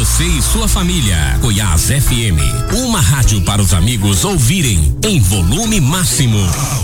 você e sua família. Goiás FM, uma rádio para os amigos ouvirem em volume máximo.